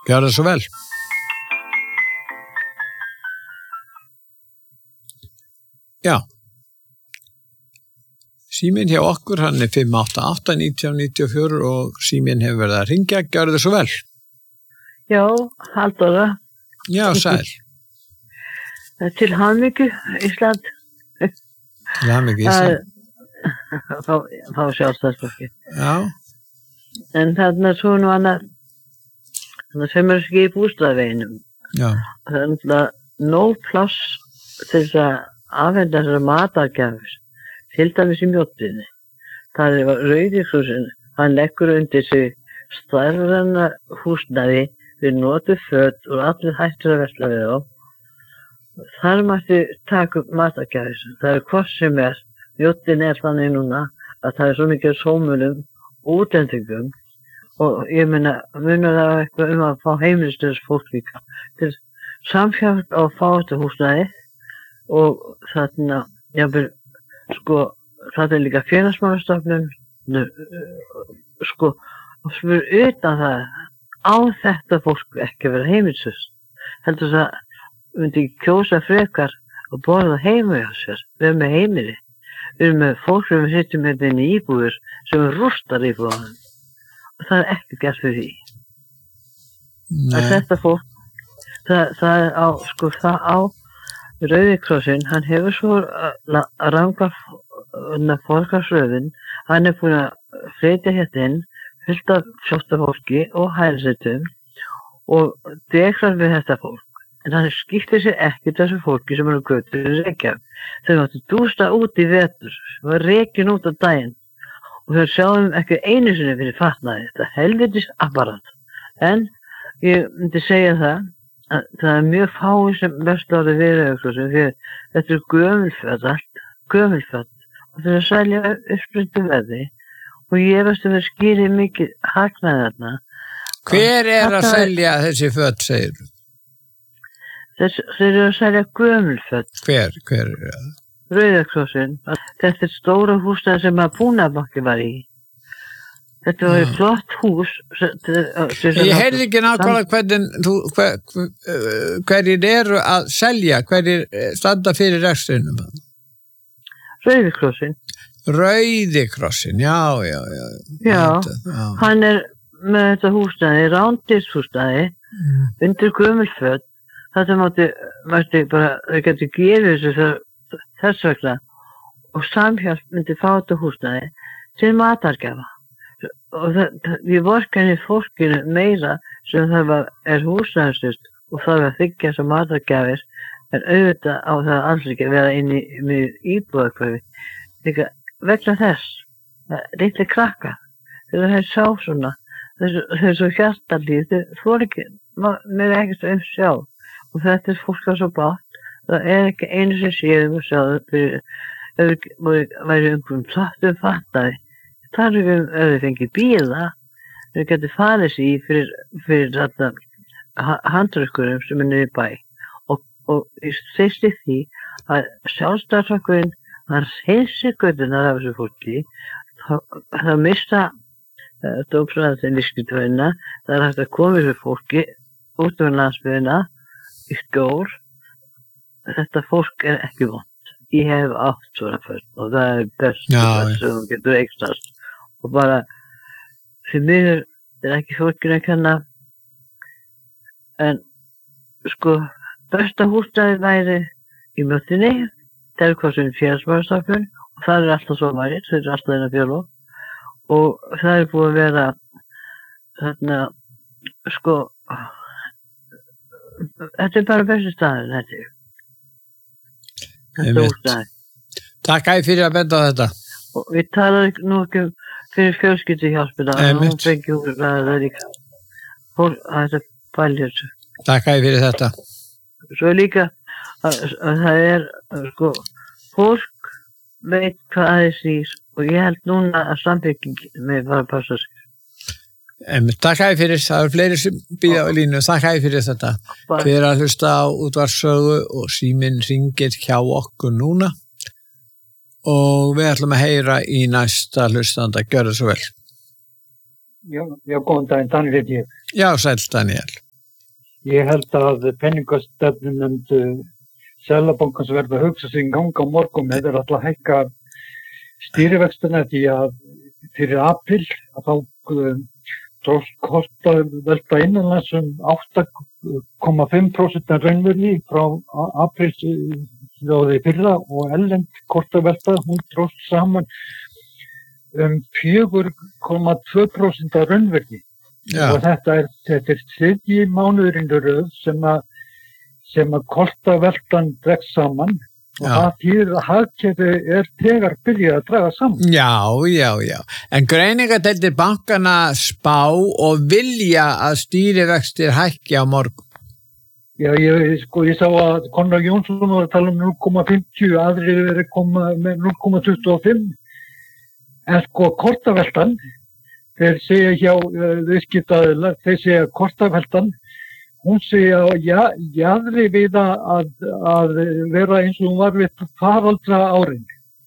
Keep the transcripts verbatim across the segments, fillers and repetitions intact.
Gjörðu svo vel. Já. Síminn hjá okkur, hann er fimm átta átta nítján níutíu og fjögur og síminn hefur verið að ringja. Gjörðu svo vel. Já, Halldóra. Já, sæl. Til hamingju, Ísland. Til hamingju, Ísland. Fá, fá sjálfstæðsfólki. Já. En þarna svo nú annað, þannig sem er ekki í bústaðveginum. Já. Það er náttúrulega nóg pláss til þess að afhenda þessar matargjafir, til dæmis í mjóttinni. Það er Rauði krossinn, hann leggur undir sig stærðana húsnæði við notuð föt og allir hættur að versla við þá. Þar mætti taka upp matargjafir. Það er hvort sem er, mjóttin er þannig núna að það er svo mikið sómunum útlendingum og ég meina, munar það eitthvað um að fá heimilistöðs fólk líka til samhjálp á að fá þetta húsnæði og þarna, jáfnvel, sko, það er líka félagsmálastofnun, sko, og fyrir utan það, á þetta fólk ekki að vera heimilistöðs. Heldur það myndi ekki kjósa frekar að borða heima hjá sér, vera með heimili. Við erum með fólk sem við sitjum hérna inn í íbúðir sem rústar íbúðanum. Og það er ekki gert fyrir því. Að þetta fólk, það, það er á, sko, það á Rauði krossinn, hann hefur svo ranga forgangsröðin, hann er búin að flytja hérna inn, fullt af flóttafólki og hælisleitum og deklar við þetta fólk. En hann skiptir sér ekki þessu fólki sem er á götunni í Reykjavík. Þau máttu dústa út í vetur, þau var rekin út á daginn og þau sjáum ekki einu sinni fyrir fatnaði. Þetta er helvitis apparat. En ég myndi segja það að það er mjög fáið sem verst árið við Rauðakrossinn því að þetta er gömulföt allt, gömulföt og þau er að selja uppsprettu veði og ég veist að það skýrir mikið hagnaði þarna. Hver er að selja þessi föt, segir þú? Þess, þeir eru að selja gömulföt. Hver, hver er það? Rauðakrossinn. Þetta er stóra húsnæði sem að Búnaðarbanki var í. Þetta var ja. Flott hús. Ég heyrði ekki nákvæmlega hvernig þú, hver, hverjir eru að selja, hverjir standa fyrir rekstrinum. Rauðakrossinn. Rauðakrossinn, já, já, já. Já, þetta, já. Hann er með þetta húsnæði, rándýrshúsnæði, mm. undir gömulföt. Þetta mátti, mátti bara, þau getur gefið þessu þess vegna og samhjálp myndi fá þetta húsnæði til matargjafa. Og það, ég vorkenni fólkinu meira sem það var, er húsnæðslust og það var að þykja þessar matargjafir en auðvitað á það alls ekki að vera inn í með íbúðarkvæfi. Líka vegna þess, litli krakka, þegar það er sá svona, þau er svo hjartalíð, þau fór ekki, mér er ekkert um sjá. Og þetta er fólk að svo bátt, það er ekki einu sem séum og sjáðu fyrir, ef við væri einhverjum tóttum fattaði. Það er um, ef við fengið bíla, við getum farið sér í fyrir, fyrir þetta handrökkurum sem er niður í bæ. Og, og ég sést í því að sjálfstæðsflokkurinn, hann reynsi göttunar af þessu fólki, það mista dómsræðin lífskeiðtöðina, það er hægt að koma þessu fólki út af landsbyggðina, í skjól. Þetta fólk er ekki vont. Ég hef átt svona fyrst og það er best sem þú getur eignast. Og bara fyrir mig er ekki fólkinu að kenna en sko besta húsnæði væri í mjóttinni, það er hvað sem félagsmálastofnun og það er alltaf svo margir, það er alltaf eina félög og það er búið að vera þarna sko þetta er bara bestu staður, þetta er. Þetta er úrstæði. Takk æg fyrir að benda á þetta. Og við talaðum nú ekki fyrir fjölskylduhjálpina, og hún fengi úr að það er líka fólk að þetta bælir þessu. Takk æg fyrir þetta. Svo líka að, að það er, sko, fólk veit hvað aðeins nýr og ég held núna að sambygging með bara að passa sig. Um, takk æg fyrir, það eru fleiri sem býða á línu, takk æg fyrir þetta. Við erum að hlusta á útvarpssögu og síminn hringir hjá okkur núna og við ætlum að heyra í næsta hlustanda, gjörðu svo vel. Já, já, góðan daginn, Daniel heiti ég. Já, sæll Daniel. Ég held að peningastefnunefnd Seðlabankans verða að hugsa sig í gang á morgun eða er alltaf að hækka stýrivextina því að fyrir apríl að þá um, dróst kortavelta innanlands um átta komma fimm prósent raunvirði frá apríl í fyrra og erlend kortavelta hún dróst saman um fjögur komma tvö prósent raunvirði. Já. Og þetta er, þetta er þriðji mánuðurinn í röð sem að sem að kortaveltan dregst saman og Já. það þýðir að hagkerfi er þegar byrjað að draga saman. Já, já, já. En greiningadeildir bankana spá og vilja að stýrivextir hækki á morgun. Já, ég, sko, ég sá að Konráð Jónsson var að tala um núll komma fimmtíu, aðrir verið koma með núll komma tuttugu og fimm. En sko, kortaveltan, þeir segja hjá uh, viðskiptaaðilar, þeir segja kortaveltan, hún segja ja, jaðri við að, að vera eins og hún var við faraldra árin.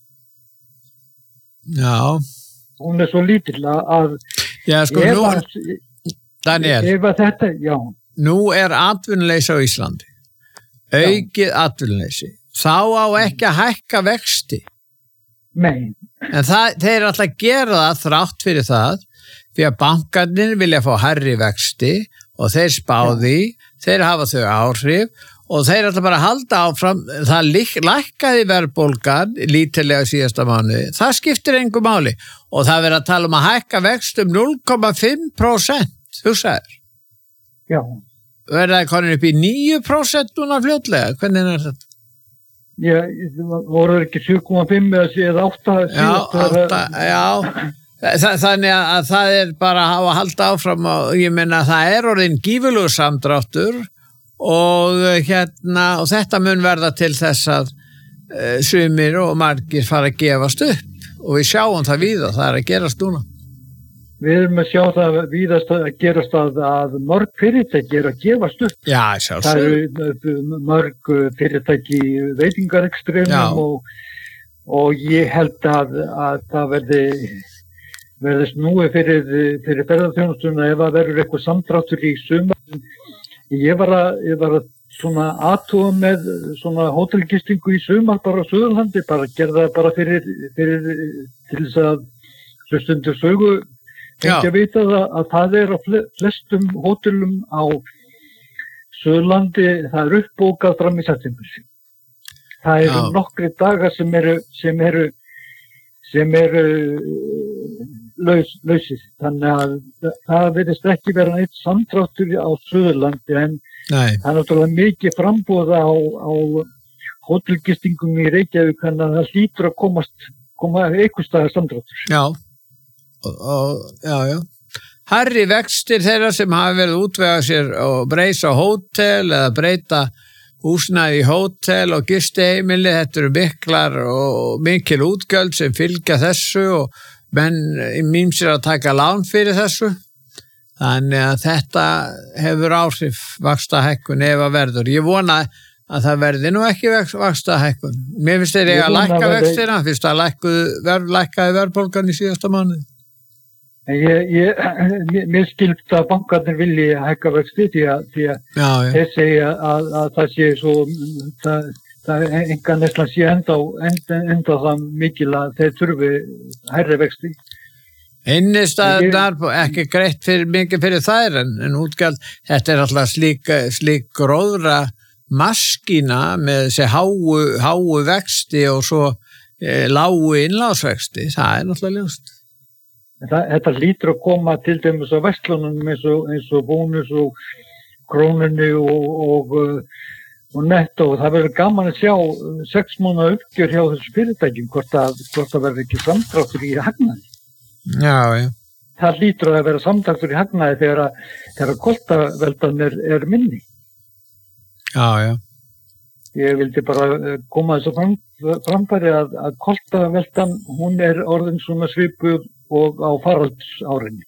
Já. Hún er svo lítill að Já, sko, ef nú, að, Daniel, ef að þetta, já, nú er atvinnuleysi á Íslandi. Aukið atvinnuleysi. Þá á ekki að hækka vexti. nei, En það, þeir alltaf að gera það þrátt fyrir það, því að bankarnir vilja fá hærri vexti og þeir spáði, þeir hafa þau áhrif og þeir alltaf bara halda áfram, það lík- lækkaði verðbólgan lítillega síðasta mánuði. Það skiptir engu máli og það verður að tala um að hækka vext um núll komma fimm prósent, þú sagðir. já. Verður það konin upp í níu prósent núna fljótlega? Hvernig er þetta? Ég voru ekki sjö komma fimm eða átta Já, átta, já. Þa, þannig að það er bara að hafa að halda áfram og ég meina að það er orðin gífurlegur samdráttur og hérna og þetta mun verða til þess að uh, sumir og margir fara að gefast upp og við sjáum það víða, það er að gerast núna. Við erum að sjá það víðast að gerast að, að mörg fyrirtæki er að gefast upp. Já, Það sjálfsög. eru mörg fyrirtæki í Já. veitingarekstrinum og, og ég held að, að það verði, verði snúið fyrir, fyrir ferðarþjónustuna ef að verður eitthvað samdráttur í sumar. Ég var að, ég var að svona athuga með svona hótelgistingu í sumar bara á Suðurlandi, bara gerða það bara fyrir, fyrir til þess að hlustundur sögu ekki að vita það að það er á flestum hótelum á Suðurlandi, það er uppbókað fram í september. Það eru Já. nokkri dagar sem eru sem eru sem eru laus, lausir. Þannig að það virðist ekki vera neitt samdráttur á Suðurlandi en Nei. það er náttúrulega mikið framboð á, á hótelgistingum í Reykjavík þannig að það hlýtur að komast koma einhvers staðar samdráttur. Já. Og, og, já, já. Hærri vextir þeirra sem hafa verið útvegað sér og breysa hótel eða breyta húsnæði í hótel og gistiheimili, þetta eru miklar og mikil útgjöld sem fylgja þessu og menn mýmsir að taka lán fyrir þessu. Þannig að þetta hefur áhrif vaxtahækkun ef að verður. Ég vona að það verði nú ekki vaxtahækkun. Mér finnst þeir eiga að lækka vextina, finnst það lækkaði lækkaði verðbólgan í síðasta mánuði. Ég, ég, mér skilst að bankarnir vilji hækka vexti því að, því að Já, já. þeir segja að, að það sé svo, það, það er enga neslan sé enda, enda, enda það mikil að þeir þurfi hærri vexti. Innistæðunar ekki greitt fyrir, mikið fyrir þær en, en útgjald, þetta er alltaf slík, slík gróðra maskína með þessi háu, háu vexti og svo e, lágu innlásvexti, það er náttúrulega ljóst. Það, þetta lítur að koma til dæmis á verslunum eins og, eins og bónus og krónunni og, og, og netto. Það verður gaman að sjá sex mánaða uppgjör hjá þessu fyrirtækjum hvort að, hvort að verður ekki samdráttur í hagnaði. Já, já. Það lítur að vera samdráttur í hagnaði þegar að, þegar að kortaveltan er, er minni. Já, já. Ég vildi bara koma þess að fram, framfæri að, að kortaveltan, hún er orðin svona svipuð og á faraldsárinni.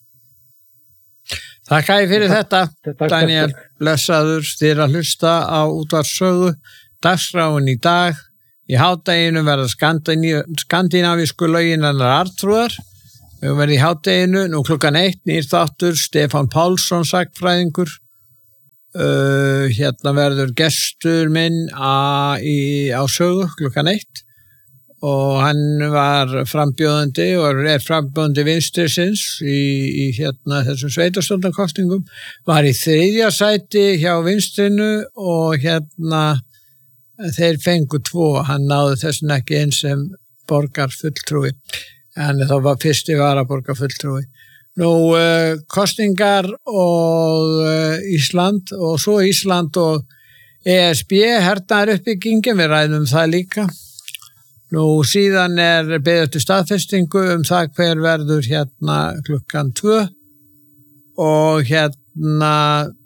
Þakka ég fyrir þetta, Þetta Daniel, blessaður, þér að hlusta á útvarpssögu, dagskráin í dag, í hádeginu verða skandinavísku lögin hennar Arnþrúðar, við verðum í hádeginu, nú klukkan eitt, nýr þáttur, Stefán Pálsson, sagnfræðingur, uh, hérna verður gestur minn á, í, á sögu klukkan eitt og hann var frambjóðandi og er frambjóðandi vinstrisins í, í hérna þessum sveitarstjórnarkosningum, var í þriðja sæti hjá vinstrinu og hérna þeir fengu tvo, hann náði þessin ekki eins sem borgarfulltrúi, en þá var fyrsti varaborgarfulltrúi. Nú, uh, kosningar og uh, Ísland og svo Ísland og E S B, hernaðaruppbyggingin, við ræðum það líka. Nú síðan er beðið eftir staðfestingu um það hver verður hérna klukkan tvö og hérna,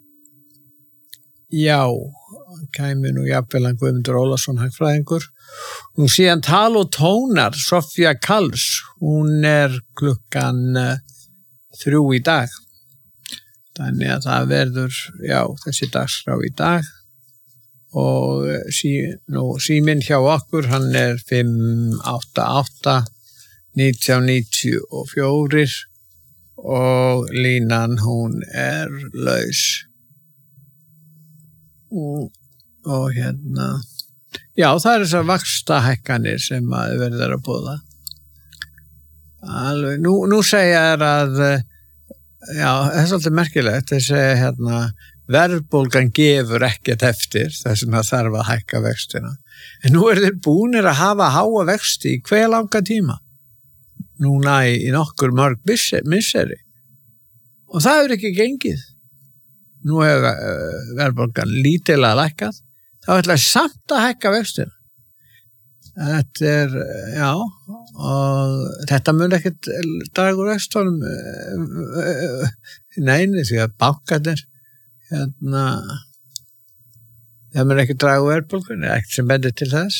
já, kæmi nú jafnvel hann Guðmundur Ólafsson hagfræðingur. Nú síðan tal og tónar, Sofía Karls, hún er klukkan uh, þrjú í dag. Þannig að það verður, já, þessi dagskrá í dag. Og sí, nú, síminn hjá okkur, hann er fimm átta átta nítján níutíu og fjögur og línan hún er laus. Og, og hérna, já, það er þessar vaxtahækkanir sem að verður að boða. Alveg, nú, nú segja þær að, já, það er svolítið merkilegt, þeir segja hérna, verðbólgan gefur ekkert eftir þess að það þarf að hækka vextina. En nú er þeir búnir að hafa háa vexti í hve langa tíma. Núna í, í nokkur mörg misseri. Og það er ekki gengið. Nú hefur uh, verðbólgan lítilega lækkað. þá ætla samt að hækka vextina. Þetta er, já, og þetta mun ekkert draga úr vextunum, neini, því að bankarnir, hérna, það mun ekkert draga úr verðbólgunni, ekkert sem bendir til þess.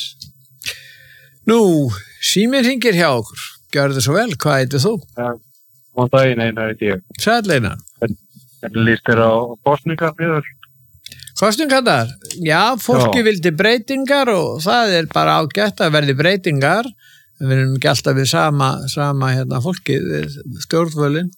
Nú, síminn hringir hjá okkur, gjörðu svo vel, hvað heitir þú? Já, góðan daginn, Einar heiti ég. Sæll Einar. Hvernig líst þér á kosningar fyrir? Kosningarnar, já, fólki Já. vildi breytingar og það er bara ágætt að verði breytingar. Við erum ekki alltaf við sama, sama hérna, fólki, stjórnvölin.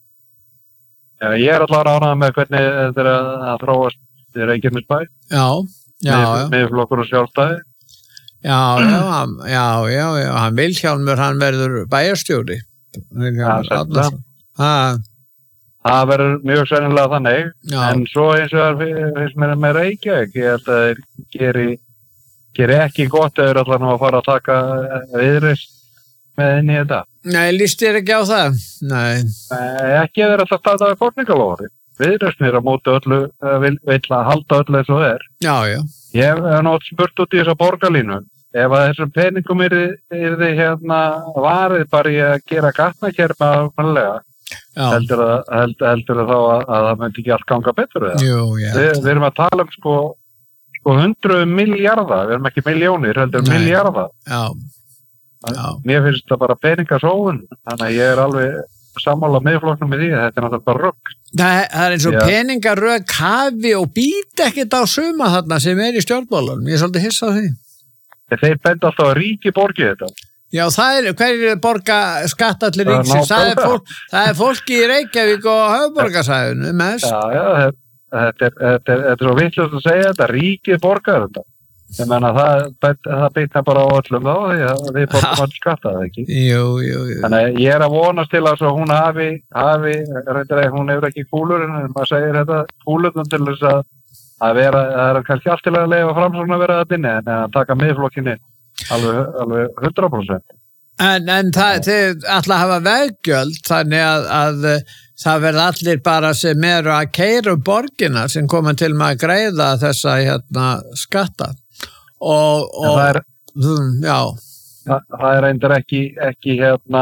Já, ég er alltaf ránað með hvernig þetta er að, að þróast í Reykjanesbæ. Já, já, já. Miðflokkur og sjálfstæði. Já, já, hann- já, já, já, hann Vilhjálmur, hann verður bæjarstjóri. Vilhjálmur Já, Árnason. Ha, Það verður mjög sennilega þannig, já, en svo eins og það finnst mér með Reykjavík, ég held að þeir geri, geri ekki gott eða þeir allan að fara að taka viðreist með inn í þetta. nei, líst þér ekki á það? Nei, Eh, Ekki eða þeir alltaf startaði kosningalóri. Viðreist mér að móti öllu, eh, vill, vill að halda öllu eins og þeir. já, já, Ég hef nátt spurt út í þessa borgarlínu. Ef að þessum peningum yrði, yrði hérna varið bara í að gera gatnakerma almennilega, já, heldur að, held, heldur að þá að, að það myndi ekki allt ganga betur eða? jú, já, Vi, við erum að tala um sko, sko hundruð milljarða, við erum ekki miljónir, heldur Nei. milljarða. já, já. Mér finnst það bara peningasóun, þannig að ég er alveg sammála meðflokknum með því, þetta er náttúrulega bara rugg. Það, það er eins og Já. peningarök hafi og býta ekkert á suma þarna sem er í stjórnmálunum. Ég er svolítið hissa á því. Þeir benda alltaf að ríki borgi þetta. Já, það er, hver er borga skattallir Það er ríksins? Það er, nákvæmlega. fólk, það er fólki í Reykjavík og höfuborgarsæðinu mest. Já, já, þetta, þetta, er, þetta, er, þetta er svo vitlaust að segja þetta, ríkið borgar þetta. Ég menna það, það bitna bara á öllum þá, því að við borgum alls skatta það ekki. Jú, jú, jú. Þannig að ég er að vonast til að svo hún hafi, hafi reyndar að hún hefur ekki kúlur, en maður segir þetta kúlurinn til þess að, að vera, það er kannski allt til að leifa framsókn að vera þetta inni, en að taka miðflokkinni alveg, alveg hundrað prósent. En, en það, þið ætla að hafa veggjöld þannig að, að það verða allir bara sem eru að keyra borgina sem koma til með að greiða þessa hérna, skatta. Og, En og það er, mm, já, það, það er reyndar ekki, ekki hérna,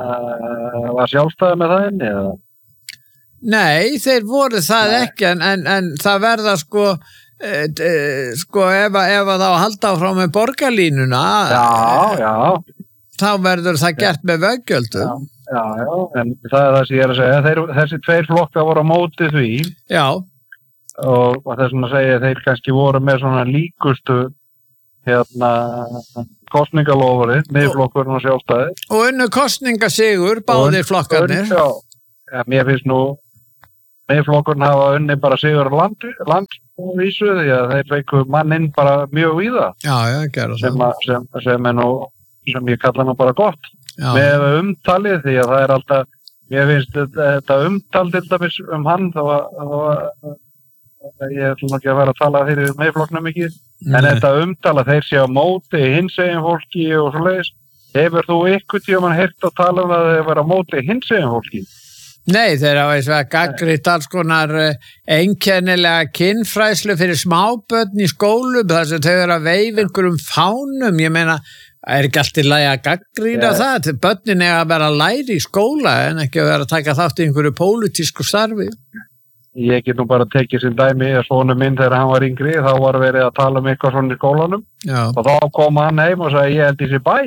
var sjálfstæði með það inni, eða? nei, þeir voru það Nei. ekki en, en, en það verða sko e, e, sko ef, að- ef að þá halda áfram með borgarlínuna Já, já. þá verður það gert með veggjöldum. Já, já, en það er það sem ég er að segja. Þeir, þessi tveir flokka voru á móti því Já, og, og þessum að segja þeir kannski voru með svona líkustu hérna kostningalofari, miðflokkurinn og sjálfstæði. og unnu kostningasigur báðir flokkarnir. Já, ja, mér finnst nú Miðflokkurinn hafa unni bara sigur land, landsvísu því að þeir fengu manninn bara mjög víða. Já, já, gera það. Sem, að, sem, sem er nú, sem ég kalla nú bara gott. Já. Með umtalið því að það er alltaf, ég finnst þetta umtal til dæmis um hann, þá að ég ætlum ekki að vera að tala fyrir Miðflokknum ekki, en þetta umtal að þeir sé á móti hinsegin fólki og svo leiðis. Hefur þú ykkur tíma heyrt að tala um að þeir vera á móti hinsegin fólki? Nei, þeir hafa eins og að gagnrýnt alls konar einkennilega kynfræðslu fyrir smábörn í skólum þar sem þau eru að veifa einhverjum fánum. Ég meina, er ekki allt í lagi að gagnrýna yeah. það? Börnin er að vera að læra í skóla en ekki að vera að taka þátt í einhverju pólitísku starfi. Ég get nú bara tekið sem dæmi að sonu minn þegar hann var yngri, þá var verið að tala um eitthvað svona í skólanum. Já. Og þá kom hann heim og sagði ég held í sér bæ.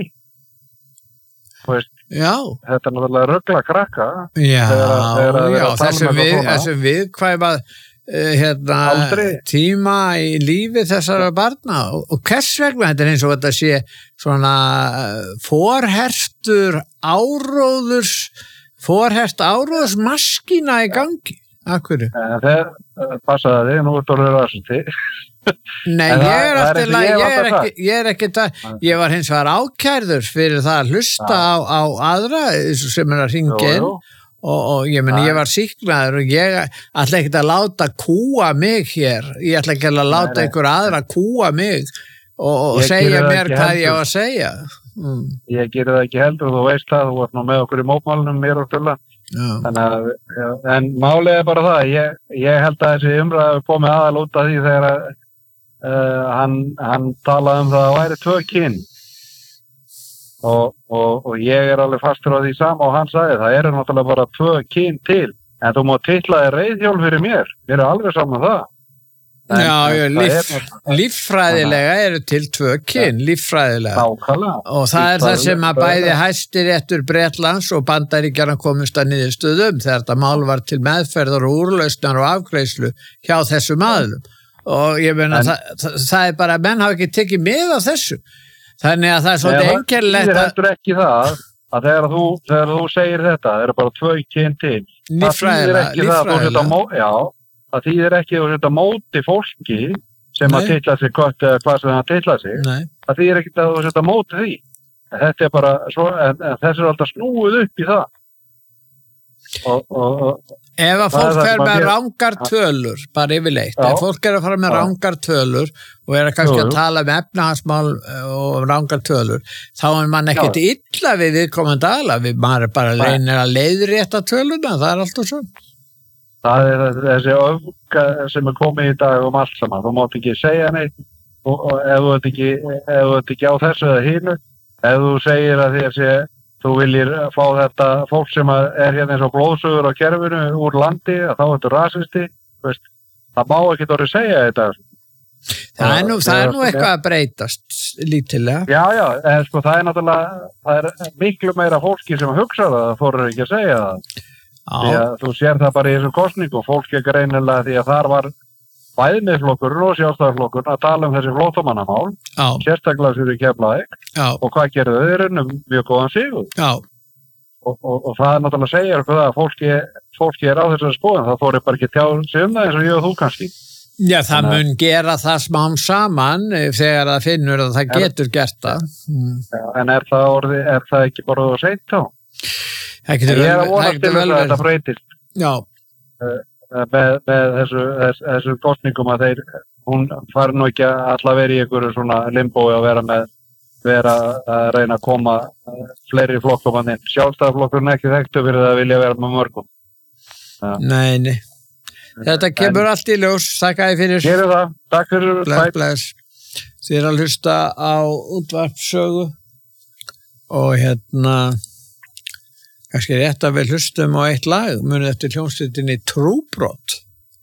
Þú veist. Já. Þetta er náttúrulega rugla krakka. Já, þegar, þegar já þessum við, þessum viðkvæma uh, hérna, tíma í lífi þessara barna og, og hvers vegna þetta er eins og þetta sé svona uh, forhertur áróðurs forhert áróðursmaskína í gangi. Akkur? Þegar passaði þig, nú ertu orðið rasandi. Nei, ég er alltaf læg, ég er ekki, ég er ekki það, ég var hins vegar ákærður fyrir það að hlusta á, á aðra sem er að hringja inn og, og ég meni, ég var sýknaður og ég ætla ekki að láta kúa mig hér, ég ætla ekki að láta nei, einhver aðra kúa mig og, og segja mér hvað ég á að segja. Mm. Ég gerir það ekki heldur, þú veist það, þú vart nú með okkur í mótmálunum mér og tulla. Þannig að, já, en málið er bara það, ég, ég held að þessi umræðu komið aðal út af því þegar að Uh, hann, hann talaði um það að væri tvö kyn og, og, og ég er alveg fastur á því sama og hann sagði það eru náttúrulega bara tvö kyn til en þú má titla þér reiðhjól fyrir mér mér er alveg saman það en, Já, já, líf, er, líffræðilega eru til tvö kyn ja, líffræðilega nákvæmlega. Og það er það sem að bæði Hæstiréttur Bretlands og Bandaríkjanna komist að niðurstöðum þegar þetta mál var til meðferðar og úrlausnar og afgreiðslu hjá þessum aðilum og ég meina það, það, það er bara menn hafa ekki tekið með á þessu þannig að það er svolítið einkennilegt það heldur ekki það að þegar þú, þegar þú segir þetta það eru bara tvö kyn til það þýðir ekki það að þú setja móti já, það þýðir ekki að þú setja móti fólki sem Nei. Að titla sig gott eða hvað sem það titla sig Nei. Það þýðir ekki að þú setja móti því þetta er bara svo, en, en þessu er alltaf snúið upp í það og, og, og Ef að fólk fer með rangar tölur, bara yfirleitt, já, ef fólk er að fara með já. rangar tölur og er að kannski jú, jú. að tala um efnahagsmál og rangar tölur, þá er mann ekkert illa við viðkomandi aðila, við maður bara reynir að leiðrétta töluna, það er alltaf svo. Það er þessi öfga sem er komið í dag um allt saman, þú mátt ekki segja neitt, og, og ef þú ert ekki, ef þú ert ekki á þessu eða hínu, ef þú segir að þér sé þú viljir fá þetta fólk sem er hérna eins og blóðsugur á kerfinu úr landi, að þá er þetta rasisti, veist, það má ekki orðið segja þetta. Það er nú, það er nú eitthvað að breytast lítilega. Já, já, en sko það er náttúrulega, það er miklu meira fólki sem hugsa það, það fóru ekki að segja það. Já. Því að þú sér það bara í þessum kosningum, fólk er greinilega því að þar var bæði Miðflokkurinn og Sjálfstæðisflokkurinn að tala um þessi flóttamannamál, sérstaklega fyrir Keflavík og hvað gerðu þeir um mjög góðan sigur. Og, og, og það er náttúrulega að segja eitthvað að fólki, fólki er á þessari skoðun, það fóru bara ekki tjá sig um það eins og ég og þú kannski. Já, það Þannig, mun gera það smám saman þegar það finnur að það er, getur gert það. Mm. Ja, en er það, orði, er það ekki bara að segja þá? Ég er að vonast til að þetta breytist. Já. Uh, með, með þessu, þess, þessu kostningum að þeir, hún fari nú ekki alltaf verið í einhverju svona limbói að vera með, vera að reyna að koma fleiri flokkum að inn. Sjálfstæðisflokkurinn ekki þekktu fyrir að vilja vera með mörgum. Ja. Nei, nei. Þetta kemur en, allt í ljós, þakka þér fyrir. Gerir það, takk fyrir. Bless, bless. Þið er að hlusta á útvarpssögu og hérna kannski rétt að við hlustum á eitt lag, munið eftir hljómsveitinni Trúbrot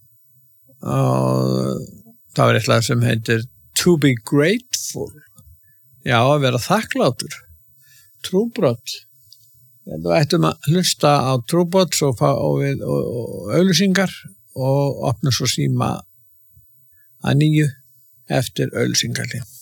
og það var eitt lag sem heitir To Be Grateful, já, að vera þakklátur. Trúbrot, þú ættum að hlusta á Trúbrot og fá við auglýsingar og opna svo síma að nýju eftir auglýsingarlið.